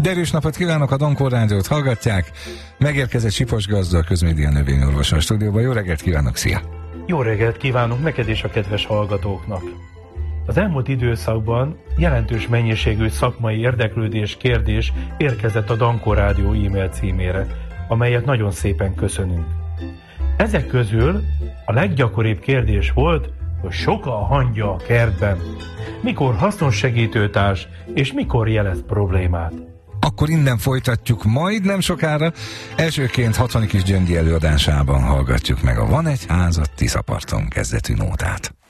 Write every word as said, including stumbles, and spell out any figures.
Derűs napot kívánok, a Donkor Rádiót hallgatják. Megérkezett Sipos Gazda, a Közmédia növényorvos a stúdióban. Jó reggelt kívánok, szia! Jó reggelt kívánok neked és a kedves hallgatóknak! Az elmúlt időszakban jelentős mennyiségű szakmai érdeklődés, kérdés érkezett a Donkor Rádió e-mail címére, amelyet nagyon szépen köszönünk. Ezek közül a leggyakoribb kérdés volt, hogy sok a hangya a kertben, mikor hasznos segítőtárs, és mikor jelez problémát. Akkor innen folytatjuk majd nem sokára. Elsőként Hatvani Kis Gyöngyi előadásában hallgatjuk meg a Van egy házad Tiszaparton kezdetű nótát.